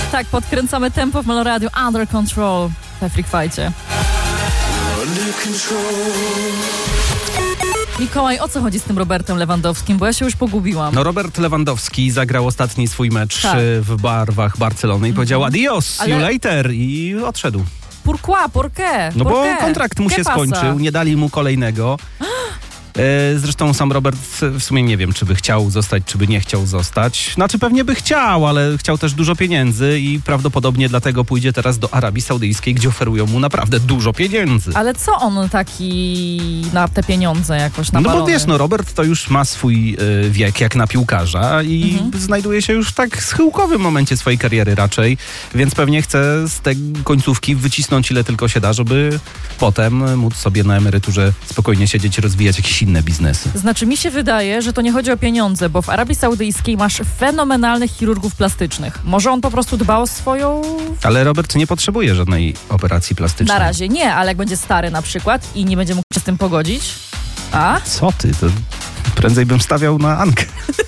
Tak, podkręcamy tempo w Meloradiu. Under Control we Freak Fight'cie. Mikołaj, o co chodzi z tym Robertem Lewandowskim? Bo ja się już pogubiłam. No Robert Lewandowski zagrał ostatni swój mecz w barwach Barcelony i powiedział adios, see you later i odszedł. Pourquoi? Pourqué? No bo kontrakt mu się skończył, nie dali mu kolejnego. Zresztą sam Robert w sumie nie wiem, czy by chciał zostać, czy by nie chciał zostać. Znaczy pewnie by chciał, ale chciał też dużo pieniędzy i prawdopodobnie dlatego pójdzie teraz do Arabii Saudyjskiej, gdzie oferują mu naprawdę dużo pieniędzy. Ale co on taki na te pieniądze jakoś napalony? No bo wiesz, Robert to już ma swój wiek jak na piłkarza i znajduje się już w tak schyłkowym momencie swojej kariery raczej, więc pewnie chce z tej końcówki wycisnąć ile tylko się da, żeby potem móc sobie na emeryturze spokojnie siedzieć i rozwijać jakieś inne biznesy. Znaczy mi się wydaje, że to nie chodzi o pieniądze, bo w Arabii Saudyjskiej masz fenomenalnych chirurgów plastycznych. Może on po prostu dba o swoją... Ale Robert nie potrzebuje żadnej operacji plastycznej. Na razie nie, ale jak będzie stary na przykład i nie będzie mógł się z tym pogodzić... A? Co ty? To prędzej bym stawiał na Ankę.